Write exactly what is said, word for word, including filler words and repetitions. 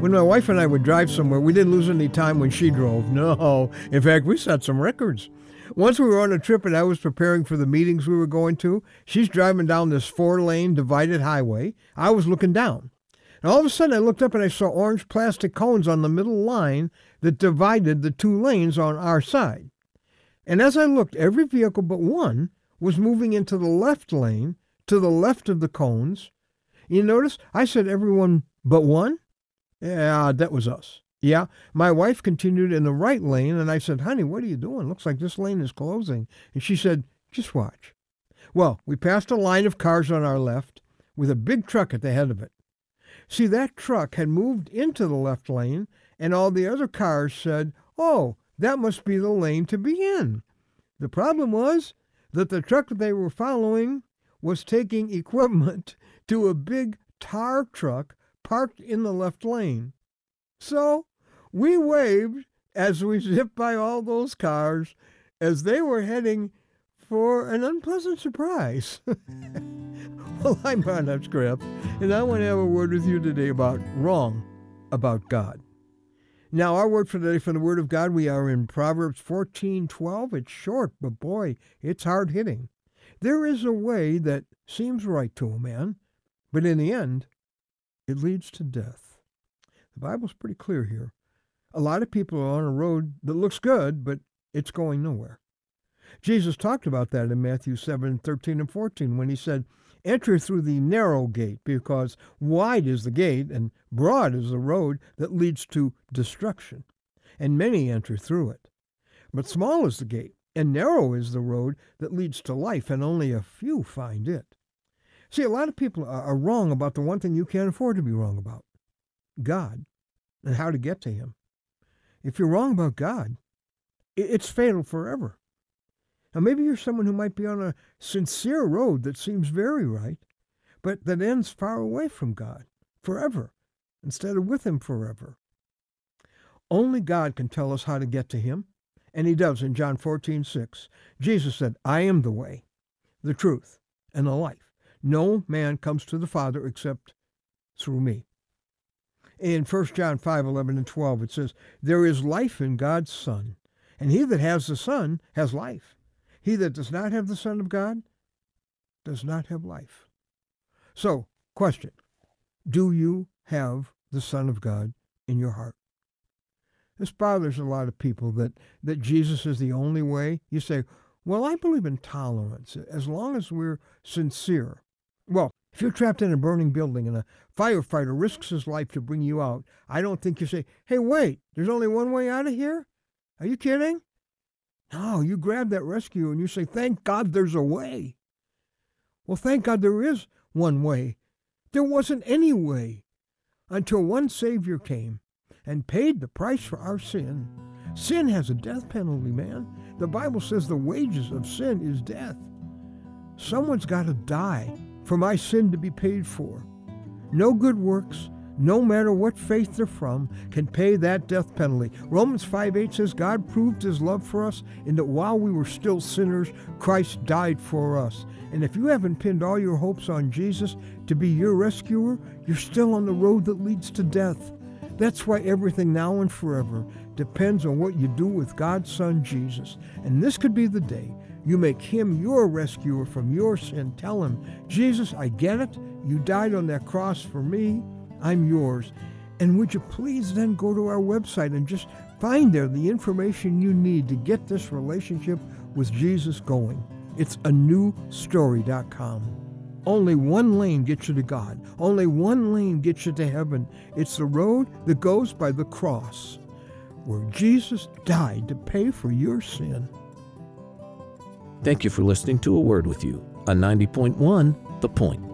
When my wife and I would drive somewhere, we didn't lose any time when she drove. No. In fact, we set some records. Once we were on a trip and I was preparing for the meetings we were going to. She's driving down this four-lane divided highway. I was looking down. And all of a sudden I looked up and I saw orange plastic cones on the middle line that divided the two lanes on our side. And as I looked, every vehicle but one was moving into the left lane to the left of the cones. You notice I said everyone but one? Yeah, that was us. Yeah, my wife continued in the right lane, and I said, honey, what are you doing? Looks like this lane is closing. And she said, just watch. Well, we passed a line of cars on our left with a big truck at the head of it. See, that truck had moved into the left lane, and all the other cars said, oh, that must be the lane to be in. The problem was that the truck that they were following was taking equipment to a big tar truck parked in the left lane. So we waved as we zipped by all those cars as they were heading for an unpleasant surprise. Well, I'm Ron Hutchcraft, and I want to have a word with you today about wrong about God. Now, our word for today from the Word of God, we are in Proverbs fourteen twelve. It's short, but boy, it's hard-hitting. There is a way that seems right to a man, but in the end, it leads to death. The Bible's pretty clear here. A lot of people are on a road that looks good, but it's going nowhere. Jesus talked about that in Matthew seven thirteen and fourteen when he said, enter through the narrow gate, because wide is the gate and broad is the road that leads to destruction, and many enter through it. But small is the gate, and narrow is the road that leads to life, and only a few find it. See, a lot of people are wrong about the one thing you can't afford to be wrong about, God, and how to get to him. If you're wrong about God, it's fatal forever. Now, maybe you're someone who might be on a sincere road that seems very right, but that ends far away from God forever, instead of with him forever. Only God can tell us how to get to him, and he does in John fourteen six. Jesus said, I am the way, the truth, and the life. No man comes to the Father except through me. In First John five eleven and twelve, it says, there is life in God's Son, and he that has the Son has life. He that does not have the Son of God does not have life. So, question, do you have the Son of God in your heart? This bothers a lot of people, that, that Jesus is the only way. You say, well, I believe in tolerance, as long as we're sincere. Well, if you're trapped in a burning building and a firefighter risks his life to bring you out, I don't think you say, hey, wait, there's only one way out of here? Are you kidding? No, you grab that rescue and you say, thank God there's a way. Well, thank God there is one way. There wasn't any way until one Savior came and paid the price for our sin. Sin has a death penalty, man. The Bible says the wages of sin is death. Someone's got to die for my sin to be paid for. No good works, no matter what faith they're from, can pay that death penalty. Romans five eight says God proved his love for us in that while we were still sinners, Christ died for us. And if you haven't pinned all your hopes on Jesus to be your rescuer, you're still on the road that leads to death. That's why everything now and forever depends on what you do with God's Son, Jesus. And this could be the day you make him your rescuer from your sin. Tell him, Jesus, I get it. You died on that cross for me. I'm yours. And would you please then go to our website and just find there the information you need to get this relationship with Jesus going. It's a new story dot com. Only one lane gets you to God. Only one lane gets you to heaven. It's the road that goes by the cross, where Jesus died to pay for your sin. Thank you for listening to A Word With You on ninety point one The Point.